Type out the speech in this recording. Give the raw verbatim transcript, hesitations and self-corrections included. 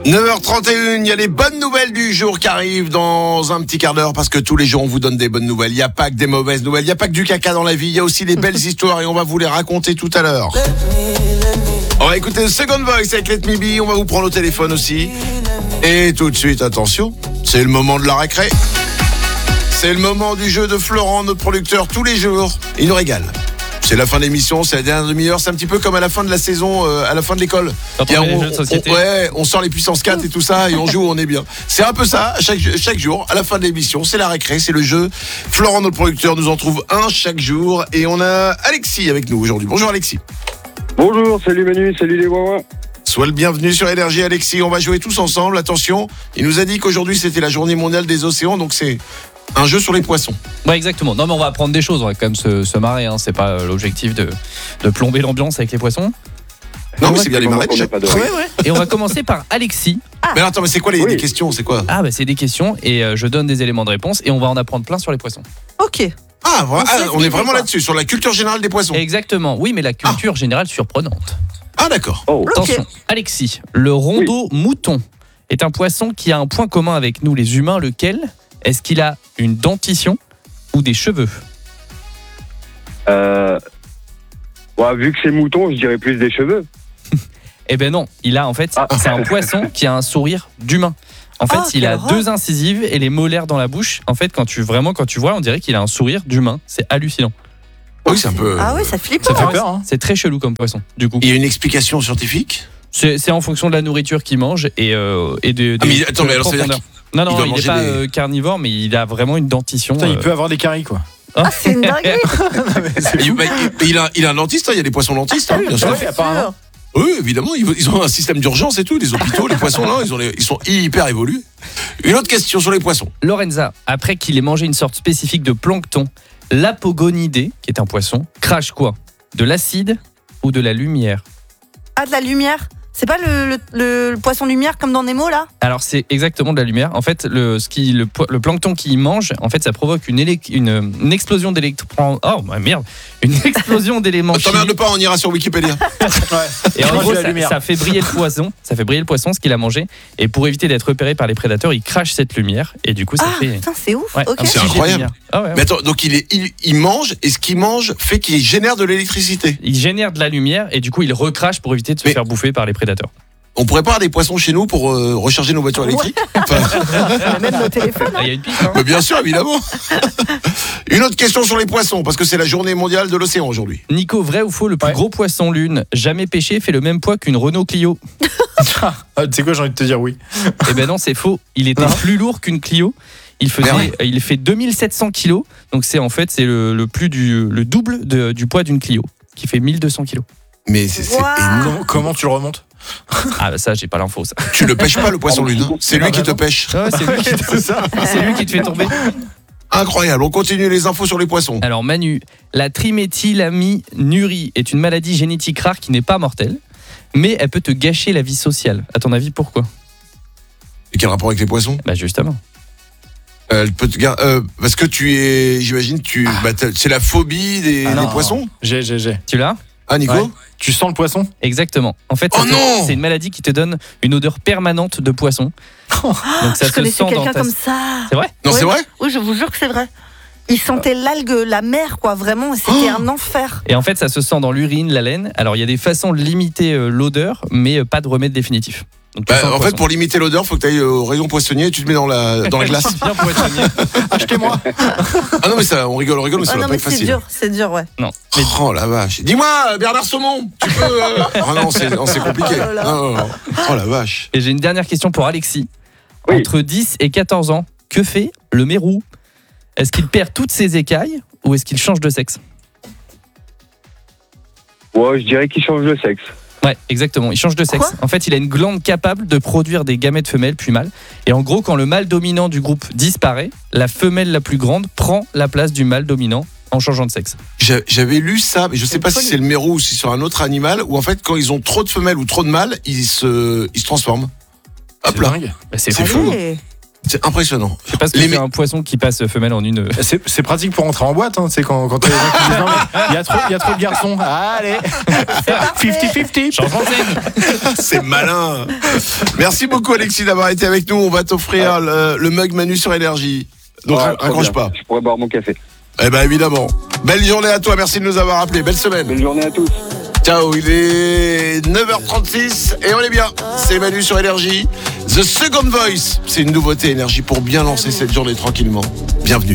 neuf heures trente et une, il y a les bonnes nouvelles du jour qui arrivent dans un petit quart d'heure parce que tous les jours on vous donne des bonnes nouvelles. Il n'y a pas que des mauvaises nouvelles, il n'y a pas que du caca dans la vie, il y a aussi des belles histoires et on va vous les raconter tout à l'heure. On va écouter Second Voice avec Let Me Be, on va vous prendre au téléphone aussi. Et tout de suite, attention, c'est le moment de la récré. C'est le moment du jeu de Florent, notre producteur, tous les jours. Il nous régale. C'est la fin de l'émission, c'est la dernière demi-heure, c'est un petit peu comme à la fin de la saison, euh, à la fin de l'école. Quand on, on, les jeux de société. on, ouais, on sort les puissances quatre et tout ça et on joue, on est bien. C'est un peu ça, chaque, chaque jour, à la fin de l'émission, c'est la récré, c'est le jeu. Florent, notre producteur, nous en trouve un chaque jour et on a Alexis avec nous aujourd'hui. Bonjour Alexis. Bonjour, salut Manu, salut les Wawa. Sois le bienvenu sur Énergie Alexis, on va jouer tous ensemble, attention. Il nous a dit qu'aujourd'hui c'était la journée mondiale des océans, donc c'est un jeu sur les poissons. Ouais, exactement. Non, mais on va apprendre des choses, on va quand même se, se marrer, hein. C'est pas euh, l'objectif de, de plomber l'ambiance avec les poissons. Non, mais c'est bien les marrer déjà. Ouais, ouais. Et on va commencer par Alexis. Ah. Mais attends, mais c'est quoi les, Oui. les questions, c'est quoi? Ah, bah c'est des questions et euh, je donne des éléments de réponse et on va en apprendre plein sur les poissons. Ok. Ah, voilà, On ah, sait on est ce vraiment qu'il fait, là-dessus, sur la culture générale des poissons. Exactement. Oui, mais la culture générale surprenante. Ah, d'accord. Oh, Attention, Alexis, le rondeau mouton est un poisson qui a un point commun avec nous les humains, lequel? Est-ce qu'il a une dentition ou des cheveux? euh... ouais, vu que c'est mouton, je dirais plus des cheveux. Eh ben non, il a en fait, Ah. c'est un poisson qui a un sourire d'humain. En fait, Ah, il quelle a horreur. deux incisives et les molaires dans la bouche. En fait, quand tu vraiment quand tu vois, on dirait qu'il a un sourire d'humain. C'est hallucinant. Oui, c'est un peu. Ah oui, ça flippe. Ça fait hein. peur. Hein. C'est très chelou comme poisson. Du coup, Il y a une explication scientifique? c'est, c'est en fonction de la nourriture qu'il mange et euh, et de. Ah, de- mais attends, de mais alors ça veut dire profondeur. Non, il non, doit il n'est manger pas des- euh, carnivore, mais il a vraiment une dentition. Putain, il euh, peut avoir des caries, quoi. Ah, c'est une dinguerie. il, bah, il- il a, il a un dentiste, hein, il y a des poissons dentistes, hein, bien sûr. Ouais, apparemment. Oui, évidemment, ils, ils ont un système d'urgence et tout, des hôpitaux, les poissons, là, ils, ont les- ils sont hyper évolués. Une autre question sur les poissons. Lorenza, après qu'il ait mangé une sorte spécifique de plancton, l'apogonidé, qui est un poisson, crache quoi? De l'acide ou de la lumière? Ah, de la lumière. C'est pas le, le, le- le poisson lumière comme dans Nemo là? Alors c'est exactement de la lumière. En fait, le, ce qui, le, po- le plancton qu'il mange, en fait, ça provoque une, élec- une, une explosion d'électrons. Oh bah merde, une explosion d'éléments T'emmerdes chimiques. pas, on ira sur Wikipédia. Et en Moi, gros, j'ai la ça, lumière. ça fait briller le poisson. Ça fait briller le poisson, ce qu'il a mangé. Et pour éviter d'être repéré par les prédateurs, il crache cette lumière. Et du coup, ça Ah, fait. putain, c'est ouf. Ouais, Ok. un petit C'est jet de incroyable. lumière. Ah ouais, ouais. Mais attends, donc il, est, il, il mange, et ce qu'il mange fait qu'il génère de l'électricité. Il génère de la lumière et du coup, il recrache pour éviter de se Mais- faire bouffer par les prédateurs. On pourrait pas avoir des poissons chez nous pour euh, recharger nos voitures Ouais. électriques? Enfin, Même nos téléphones. Ah, il y a une piste. Hein. mais bien sûr, évidemment. Une autre question sur les poissons, parce que c'est la journée mondiale de l'océan aujourd'hui. Nico, vrai ou faux, le plus Ouais. gros poisson lune jamais pêché fait le même poids qu'une Renault Clio? Ah, tu sais quoi, j'ai envie de te dire oui. Eh ben non, c'est faux. Il était Non. plus lourd qu'une Clio. Il faisait, Merde. il fait deux mille sept cents kilos. Donc c'est en fait c'est le, le plus du le double de- du poids d'une Clio, qui fait mille deux cents kilos. Mais c'est c'est Waouh. énorme. Comment, comment tu le remontes? Ah bah ça, j'ai pas l'info ça. Tu ne pêches pas le poisson lune, hein. C'est lui qui te pêche. Ah ouais, c'est lui qui te- C'est ça. c'est lui qui te fait tomber. Incroyable, on continue les infos sur les poissons. Alors Manu, la triméthylaminurie est une maladie génétique rare qui n'est pas mortelle, mais elle peut te gâcher la vie sociale. À ton avis, pourquoi? Et quel rapport avec les poissons? Bah justement. Euh, elle peut te gar- euh, Parce que tu es, j'imagine, tu, bah, t'as- c'est la phobie des, Ah des non. poissons. J'ai, j'ai, j'ai. Tu l'as? Ah, Nico? Ouais. Tu sens le poisson? Exactement. En fait, Oh ça te- non c'est une maladie qui te donne une odeur permanente de poisson. Donc ça Je se connaissais sent dans quelqu'un ta... comme ça. C'est vrai? Non, Ouais. c'est vrai? Oui, je vous jure que c'est vrai. Il sentait l'algue, la mer, quoi. Vraiment, c'était un enfer. Et en fait, ça se sent dans l'urine, la laine. Alors, il y a des façons de limiter euh, l'odeur, mais euh, pas de remède définitif. Donc, tu Bah, sens le en fait, poisson. pour limiter l'odeur, faut que tu ailles au rayon poissonnier et tu te mets dans la, dans la glace. Bien poissonnier. Achetez-moi. Ah non, mais ça, on rigole, on rigole, mais ça Ah va non, pas mais être c'est facile. dur, c'est dur, ouais. Non. Oh la vache. Dis-moi, Bernard Saumon, tu peux. euh, Ah non, c'est non, c'est compliqué. Oh là là. Non, non, non. Oh la vache. Et j'ai une dernière question pour Alexis. Oui. Entre dix et quatorze ans, que fait le mérou? Est-ce qu'il perd toutes ses écailles ou est-ce qu'il change de sexe? Ouais, je dirais qu'il change de sexe. Ouais, exactement. Il change de sexe. Quoi En fait, il a une glande capable de produire des gamètes femelles puis mâles. Et en gros, quand le mâle dominant du groupe disparaît, la femelle la plus grande prend la place du mâle dominant en changeant de sexe. J'a- J'avais lu ça, mais je sais C'est pas si folie. c'est le mérou ou si c'est sur un autre animal, où en fait, quand ils ont trop de femelles ou trop de mâles, ils se, ils se transforment. Hop C'est là. dingue. Bah, c'est C'est fou. fou. Allez. C'est impressionnant. Je sais pas ce que Les fait mé- un poisson qui passe femelle en une. C'est, c'est pratique pour rentrer en boîte, hein, tu sais, quand, quand t'as les gens qui disent non, mais il y a trop, il y a trop de garçons. Allez, cinquante cinquante. Changement de scène. C'est malin. Merci beaucoup Alexis d'avoir été avec nous. On va t'offrir le, le mug Manu sur Énergie. Donc Ouais, ra- trop raccroche bien. pas. Je pourrais boire mon café. Eh ben évidemment. Belle journée à toi. Merci de nous avoir appelés. Belle semaine. Belle journée à tous. Ciao. Il est neuf heures trente-six et on est bien. C'est Manu sur Énergie. The Second Voice. C'est une nouveauté Énergie pour bien lancer cette journée tranquillement. Bienvenue.